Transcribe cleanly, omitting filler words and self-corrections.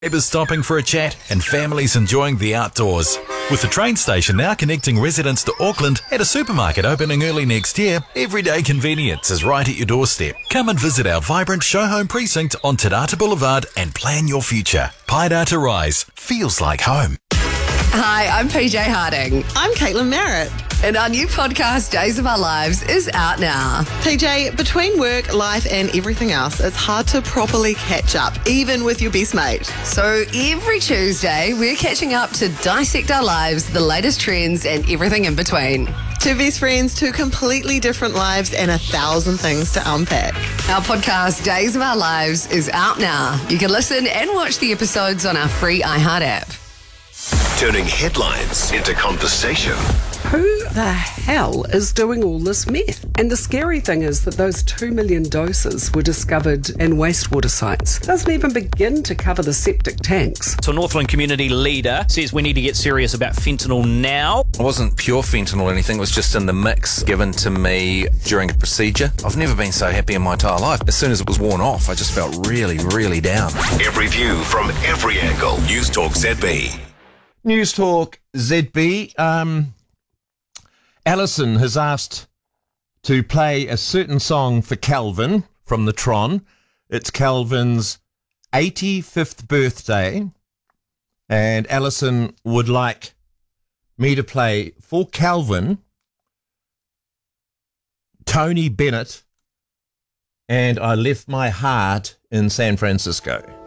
Neighbours stopping for a chat and families enjoying the outdoors. With the train station now connecting residents to Auckland and a supermarket opening early next year, everyday convenience is right at your doorstep. Come and visit our vibrant show home precinct on Te Rata Boulevard and plan your future. Paidata Rise feels like home. Hi, I'm PJ Harding. I'm Caitlin Merritt. And our new podcast, Days of Our Lives, is out now. PJ, between work, life and everything else, it's hard to properly catch up, even with your best mate. So every Tuesday, we're catching up to dissect our lives, the latest trends and everything in between. Two best friends, two completely different lives and 1,000 things to unpack. Our podcast, Days of Our Lives, is out now. You can listen and watch the episodes on our free iHeart app. Turning headlines into conversation. Who the hell is doing all this meth? And the scary thing is that those 2 million doses were discovered in wastewater sites. Doesn't even begin to cover the septic tanks. So Northland community leader says we need to get serious about fentanyl now. It wasn't pure fentanyl or anything, it was just in the mix given to me during a procedure. I've never been so happy in my entire life. As soon as it was worn off, I just felt really, really down. Every view from every angle. News Talk ZB. News Talk ZB. Alison has asked to play a certain song for Calvin from the Tron. It's Calvin's 85th birthday, and Alison would like me to play for Calvin Tony Bennett and I Left My Heart in San Francisco.